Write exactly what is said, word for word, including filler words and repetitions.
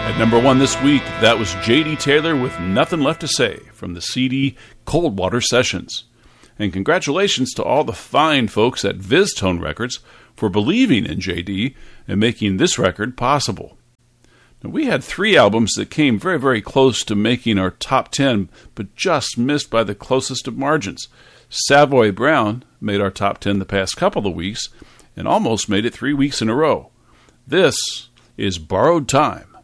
At number one this week, that was J D. Taylor with Nothing Left to Say from the C D Coldwater Sessions. And congratulations to all the fine folks at VizTone Records for believing in J D and making this record possible. Now, we had three albums that came very, very close to making our top ten, but just missed by the closest of margins. Savoy Brown made our top ten the past couple of weeks and almost made it three weeks in a row. This is Borrowed Time.